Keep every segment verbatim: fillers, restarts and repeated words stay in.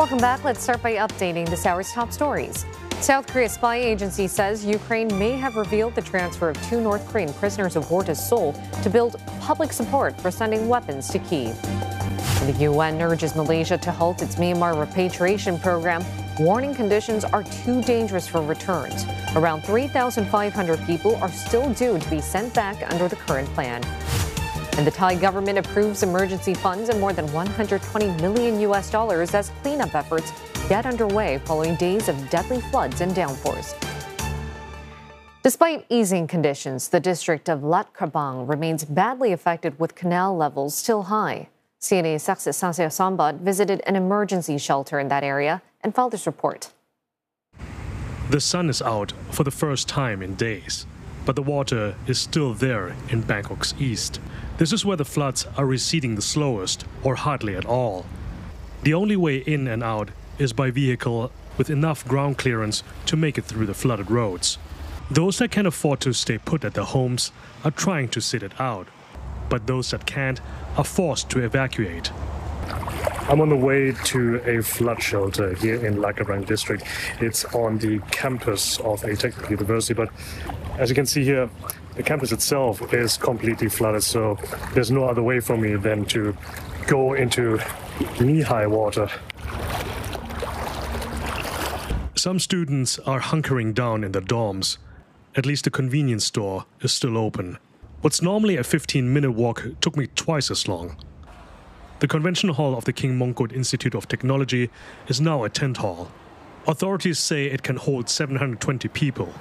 Welcome back. Let's start by updating this hour's top stories. South Korea's spy agency says Ukraine may have revealed the transfer of two North Korean prisoners of war to Seoul to build public support for sending weapons to Kyiv. And the U N urges Malaysia to halt its Myanmar repatriation program, warning conditions are too dangerous for returns. Around three thousand five hundred people are still due to be sent back under the current plan. And the Thai government approves emergency funds of more than one hundred twenty million U S dollars as cleanup efforts get underway following days of deadly floods and downpours. Despite easing conditions, the district of Lat Krabang remains badly affected with canal levels still high. C N A's Saksit Sasayasambat visited an emergency shelter in that area and filed this report. The sun is out for the first time in days, but the water is still there in Bangkok's east. This is where the floods are receding the slowest or hardly at all. The only way in and out is by vehicle with enough ground clearance to make it through the flooded roads. Those that can afford to stay put at their homes are trying to sit it out, but those that can't are forced to evacuate. I'm on the way to a flood shelter here in Lat Krabang district. It's on the campus of a technical university, but as you can see here, the campus itself is completely flooded, so there's no other way for me than to go into knee-high water. Some students are hunkering down in their dorms. At least the convenience store is still open. What's normally a fifteen minute walk took me twice as long. The convention hall of the King Mongkut Institute of Technology is now a tent hall. Authorities say it can hold seven hundred twenty people.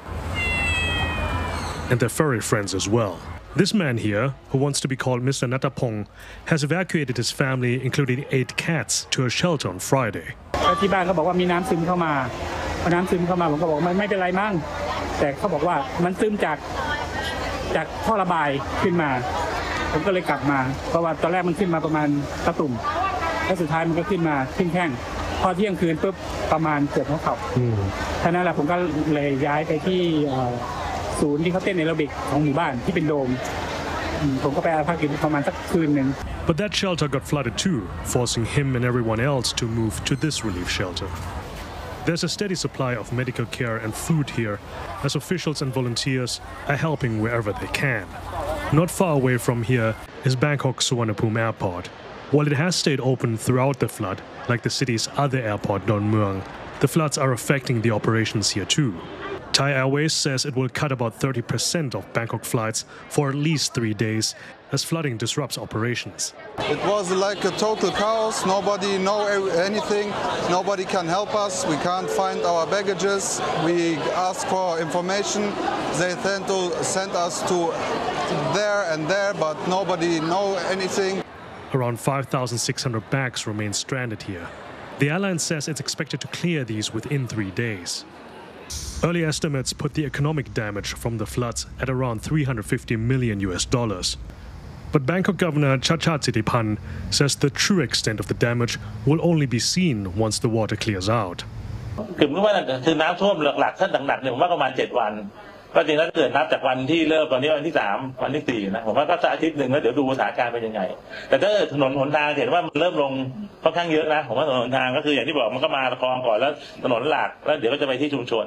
And their furry friends as well. This man here, who wants to be called Mister Natapong, has evacuated his family, including eight cats, to a shelter on Friday. ที่บ้านเขาบอกว่ามีน้ำซึมเข้ามาพอน้ำซึมเข้ามาผมก็บอกมันไม่เป็นไรมั้งแต่เขาบอกว่ามันซึมจากจากท่อระบายขึ้นมาผมก็เลยกลับมาเพราะว่าตอนแรกมันขึ้นมาประมาณตะตุ่มแล้วสุดท้ายมันก็ขึ้นมาขึ้นแข้งพอเที่ยงคืนปุ๊บประมาณเกือบหัวเข่าฉะนั้นแหละผมก็เลยย้ายไปที่ศูนย์ที่เขาเต้นแอโรบิกของหมู่บ้านที่เป็นโดมผมก็ไปพักอยู่ประมาณสักคืนนึง But that shelter got flooded too, forcing him and everyone else to move to this relief shelter. There's a steady supply of medical care and food here, as officials and volunteers are helping wherever they can. Not far away from here is Bangkok Suvarnabhumi Airport. While it has stayed open throughout the flood, like the city's other airport, Don Mueang, the floods are affecting the operations here too. Thai Airways says it will cut about thirty percent of Bangkok flights for at least three days as flooding disrupts operations. It was like a total chaos. Nobody know anything. Nobody can help us. We can't find our baggages. We ask for information. They tend to send us to there and there, but nobody know anything. Around five thousand six hundred bags remain stranded here. The airline says it's expected to clear these within three days. Early estimates put the economic damage from the floods at around three hundred fifty million U S dollars. But Bangkok Governor Chachat Sittipan says the true extent of the damage will only be seen once the water clears out. คือเมื่อวันคือน้ำท่วมหลักๆถ้าหนักๆเนี่ยผมว่าประมาณเจ็ดวันก็จริงแล้วเกิดนับจากวันที่เริ่มตอนนี้วันที่สามวันที่สี่นะผมว่าก็สักอาทิตย์หนึ่งแล้วเดี๋ยวดูสถานการณ์เป็นยังไงแต่ถ้าถนนหนทางเห็นว่ามันเริ่มลงค่อนข้างเยอะนะผมว่าถนนหนทางก็คืออย่างที่บอกมันก็มาคลองก่อนแล้วถนนหลักแล้วเดี๋ยวก็จะไปที่ชุมชน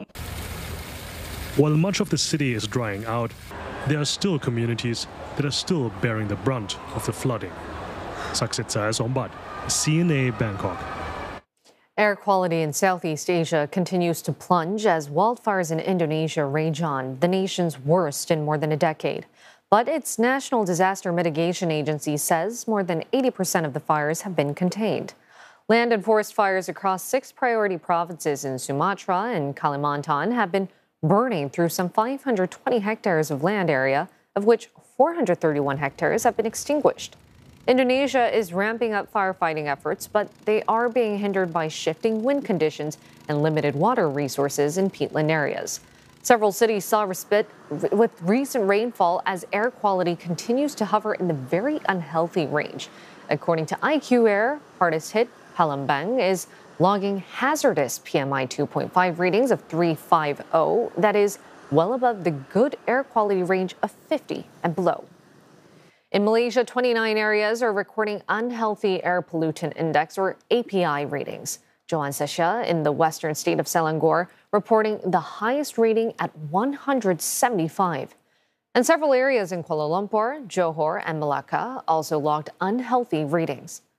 While much of the city is drying out, there are still communities that are still bearing the brunt of the flooding. Saksit Sasayasambat, C N A, Bangkok. Air quality in Southeast Asia continues to plunge as wildfires in Indonesia rage on, the nation's worst in more than a decade. But its National Disaster Mitigation Agency says more than eighty percent of the fires have been contained. Land and forest fires across six priority provinces in Sumatra and Kalimantan have been burning through some five hundred twenty hectares of land area, of which four hundred thirty-one hectares have been extinguished. Indonesia is ramping up firefighting efforts, but they are being hindered by shifting wind conditions and limited water resources in peatland areas. Several cities saw respite with recent rainfall as air quality continues to hover in the very unhealthy range. According to I Q Air, hardest hit Palembang is logging hazardous P M I two point five readings of three fifty, that is well above the good air quality range of fifty and below. In Malaysia, twenty-nine areas are recording unhealthy air pollutant index or A P I readings. Joan Sasha in the western state of Selangor reporting the highest rating at one hundred seventy-five. And several areas in Kuala Lumpur, Johor, and Malacca also logged unhealthy readings.